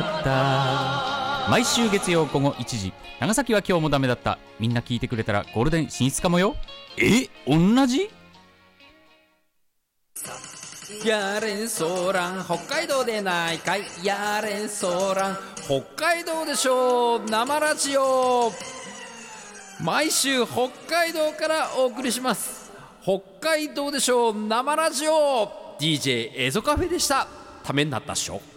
だった。毎週月曜午後1時、長崎は今日もダメだった。みんな聞いてくれたらゴールデン進出かもよ。同じ？ やれんそらん北海道でないかい。やれんそらん北海道でしょう。生ラジオ毎週北海道からお送りします。北海道でしょう生ラジオ DJ エゾカフェでした。ためになったっしょ。